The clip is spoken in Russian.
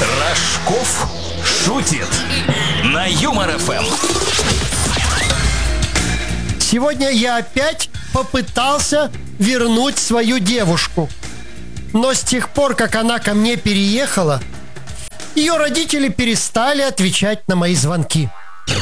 Рожков шутит на Юмор ФМ. Сегодня я опять попытался вернуть свою девушку. Но с тех пор, как она ко мне переехала, ее родители перестали отвечать на мои звонки.